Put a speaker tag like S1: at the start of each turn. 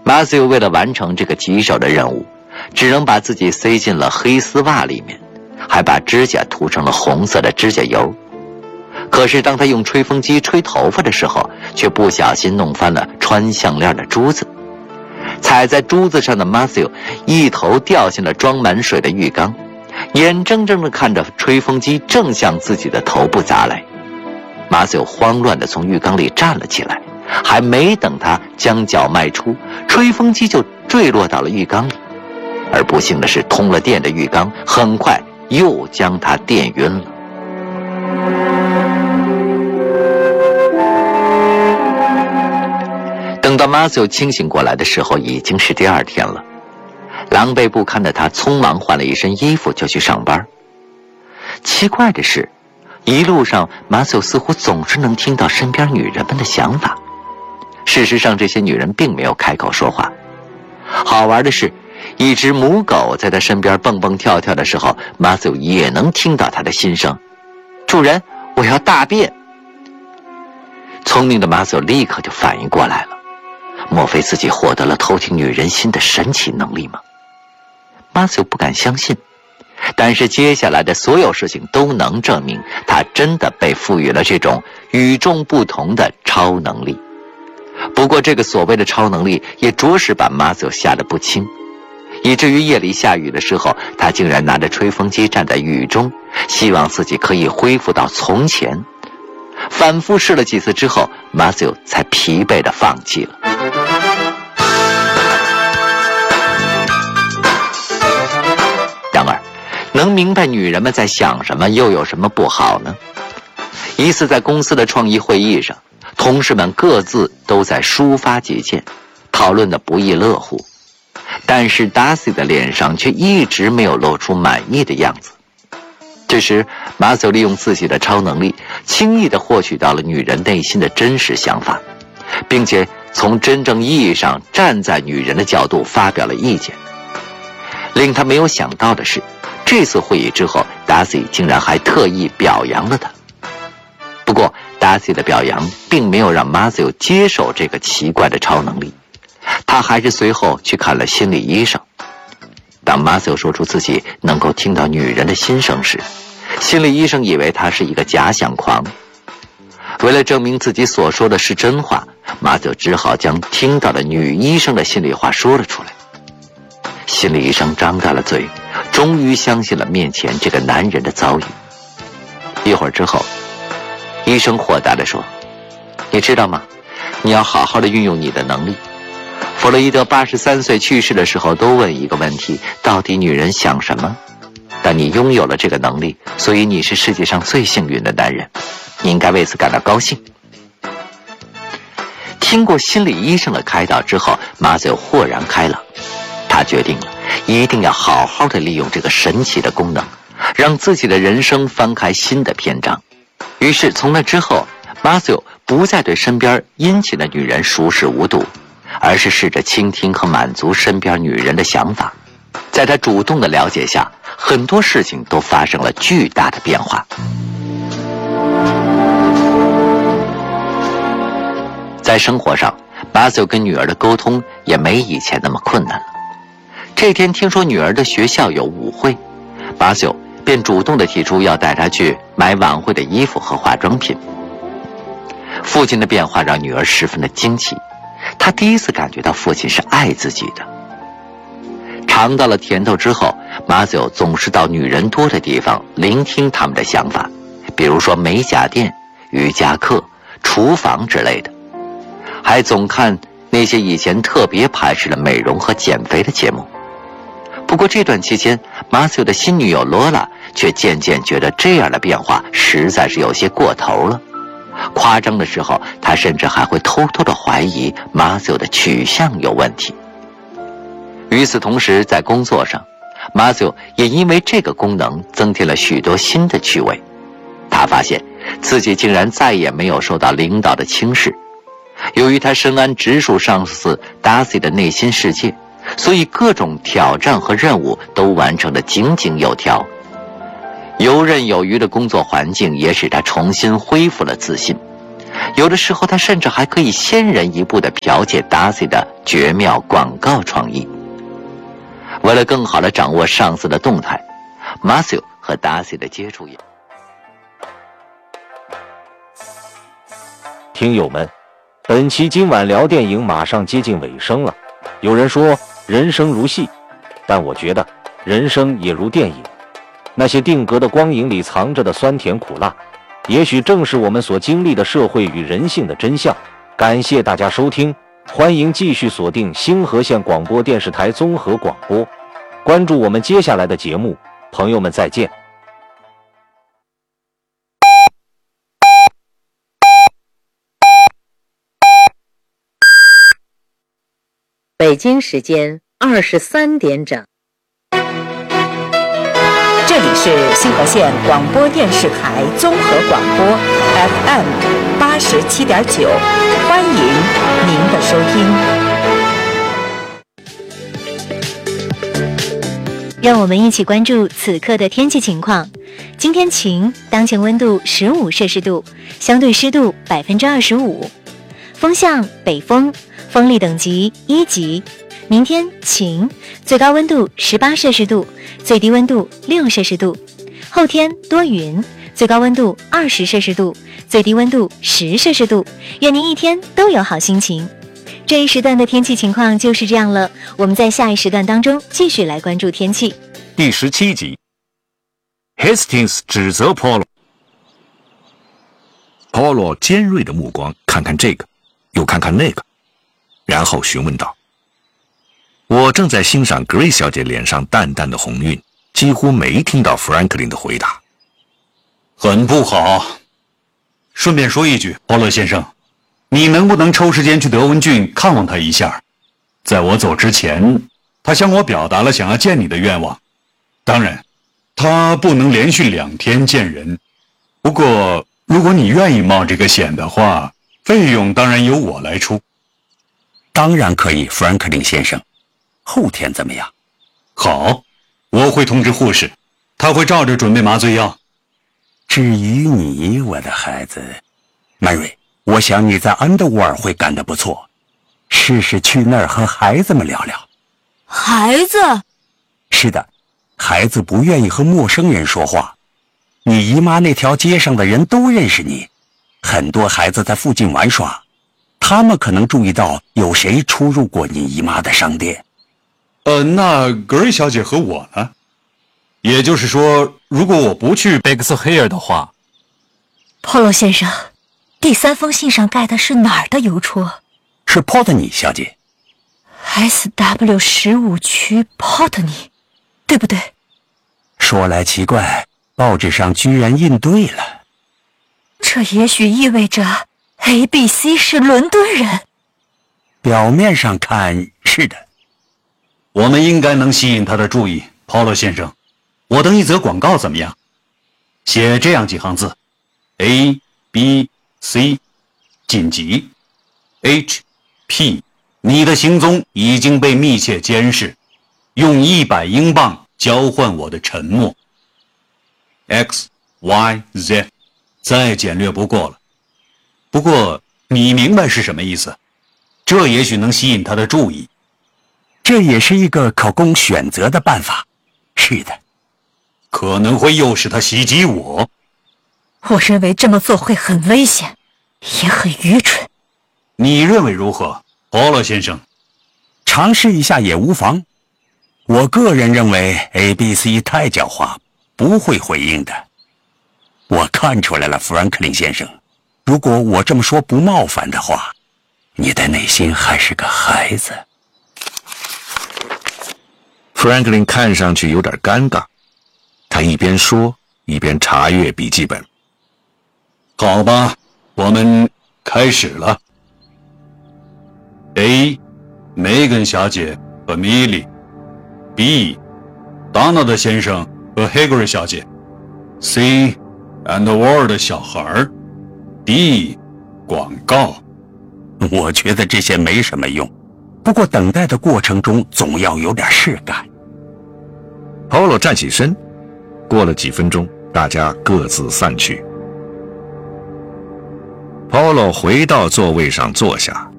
S1: 马修为了完成这个棘手的任务，只能把自己塞进了黑丝袜里面，还把指甲涂成了红色的指甲油。可是当他用吹风机吹头发的时候，却不小心弄翻了穿项链的珠子。踩在珠子上的马修一头掉进了装满水的浴缸，眼睁睁地看着吹风机正向自己的头部砸来。马修慌乱地从浴缸里站了起来，还没等他将脚迈出，吹风机就坠落到了浴缸里。而不幸的是，通了电的浴缸很快又将他电晕了。等到马修清醒过来的时候，已经是第二天了。狼狈不堪的他匆忙换了一身衣服就去上班。奇怪的是，一路上马修似乎总是能听到身边女人们的想法。事实上，这些女人并没有开口说话。好玩的是，一只母狗在他身边蹦蹦跳跳的时候，马修也能听到它的心声：主人，我要大便。聪明的马修立刻就反应过来了，莫非自己获得了偷听女人心的神奇能力吗？马修不敢相信，但是接下来的所有事情都能证明，他真的被赋予了这种与众不同的超能力。不过这个所谓的超能力也着实把马修吓得不轻，以至于夜里下雨的时候，他竟然拿着吹风机站在雨中，希望自己可以恢复到从前。反复试了几次之后，马修才疲惫地放弃了。然而，能明白女人们在想什么又有什么不好呢？一次在公司的创意会议上，同事们各自都在抒发己见，讨论得不亦乐乎。但是达西的脸上却一直没有露出满意的样子。这时，马修利用自己的超能力，轻易地获取到了女人内心的真实想法，并且从真正意义上站在女人的角度发表了意见。令他没有想到的是，这次会议之后，达西竟然还特意表扬了他。不过，达西的表扬并没有让马修接受这个奇怪的超能力，他还是随后去看了心理医生。当马修说出自己能够听到女人的心声时，心理医生以为他是一个假想狂。为了证明自己所说的是真话，马修只好将听到的女医生的心里话说了出来。心理医生张大了嘴，终于相信了面前这个男人的遭遇。一会儿之后，医生豁达地说：你知道吗？你要好好的运用你的能力。弗洛伊德83岁去世的时候都问一个问题：到底女人想什么？但你拥有了这个能力，所以你是世界上最幸运的男人，你应该为此感到高兴。听过心理医生的开导之后，马修豁然开朗，他决定了一定要好好的利用这个神奇的功能，让自己的人生翻开新的篇章。于是从那之后，马修不再对身边殷勤的女人熟视无睹，而是试着倾听和满足身边女人的想法。在他主动的了解下，很多事情都发生了巨大的变化。在生活上，马修跟女儿的沟通也没以前那么困难了。这天听说女儿的学校有舞会，马修便主动地提出要带她去买晚会的衣服和化妆品。父亲的变化让女儿十分的惊奇，她第一次感觉到父亲是爱自己的。尝到了甜头之后，马修总是到女人多的地方聆听他们的想法，比如说美甲店、瑜伽课、厨房之类的，还总看那些以前特别排斥的美容和减肥的节目。不过这段期间，马修的新女友罗拉却渐渐觉得这样的变化实在是有些过头了。夸张的时候，他甚至还会偷偷地怀疑马修的取向有问题。与此同时，在工作上，马修也因为这个功能增添了许多新的趣味。他发现自己竟然再也没有受到领导的轻视。由于他深谙直属上司达西的内心世界，所以各种挑战和任务都完成得井井有条。游刃有余的工作环境也使他重新恢复了自信。 有的时候他甚至还可以先人一步地剽窃 Darcy 的绝妙广告创意。为了更好地掌握上司的动态， Matthew 和 Darcy 的接触也……
S2: 听友们，本期今晚聊电影马上接近尾声了。有人说人生如戏，但我觉得人生也如电影，那些定格的光影里藏着的酸甜苦辣，也许正是我们所经历的社会与人性的真相。感谢大家收听，欢迎继续锁定星河县广播电视台综合广播，关注我们接下来的节目。朋友们再见。
S3: 北京时间23点整。
S4: 这里是星河县广播电视台综合广播 FM 87.9，欢迎您的收听。
S5: 让我们一起关注此刻的天气情况。今天晴，当前温度15摄氏度，相对湿度25%，风向北风，风力等级1级。明天晴，最高温度18摄氏度，最低温度6摄氏度。后天多云，最高温度20摄氏度，最低温度10摄氏度。愿您一天都有好心情。这一时段的天气情况就是这样了，我们在下一时段当中继续来关注天气。
S6: 第17集 Hastings 指责 Polo 尖锐的目光看看这个又看看那个，然后询问道：我正在欣赏 Grace 小姐脸上淡淡的红晕，几乎没听到 Franklin 的回答。
S7: 很不好。顺便说一句，保罗先生，你能不能抽时间去德文郡看望他一下？在我走之前，他向我表达了想要见你的愿望。当然，他不能连续2天见人。不过，如果你愿意冒这个险的话，费用当然由我来出。
S8: 当然可以， Franklin 先生。后天怎么样？
S7: 好，我会通知护士，他会照着准备麻醉药。
S8: 至于你，我的孩子 Mary， 我想你在安德沃尔会干得不错，试试去那儿和孩子们聊聊。
S9: 孩子？
S8: 是的，孩子不愿意和陌生人说话。你姨妈那条街上的人都认识你，很多孩子在附近玩耍，他们可能注意到有谁出入过你姨妈的商店。
S7: 那格瑞小姐和我呢？也就是说，如果我不去贝克斯黑尔的话
S9: ，Polo 先生，第3封信上盖的是哪儿的邮戳？
S8: 是 Portney 小姐。
S9: SW15 区 Portney， 对不对？
S8: 说来奇怪，报纸上居然印对了。
S9: 这也许意味着 ABC 是伦敦人。
S8: 表面上看是的。
S7: 我们应该能吸引他的注意，Polo 先生。我登一则广告怎么样？写这样几行字 ：A B C 紧急 H P 你的行踪已经被密切监视，用100英镑交换我的沉默。X Y Z 再简略不过了。不过你明白是什么意思？这也许能吸引他的注意。
S8: 这也是一个可供选择的办法。是的，
S7: 可能会诱使他袭击我。
S9: 我认为这么做会很危险，也很愚蠢。
S7: 你认为如何，Polo先生？
S8: 尝试一下也无妨。我个人认为 ABC 太狡猾，不会回应的。我看出来了， Franklin 先生，如果我这么说不冒犯的话，你的内心还是个孩子。
S6: Franklin 看上去有点尴尬，他一边说一边查阅笔记本。
S7: 好吧，我们开始了。A 梅根小姐和米莉。 B 达纳德先生和 Hagrid 小姐。C Underworld 小孩。D 广告。
S8: 我觉得这些没什么用，不过等待的过程中总要有点事干。
S6: Polo 站起身，过了几分钟，大家各自散去。 Polo 回到座位上坐下，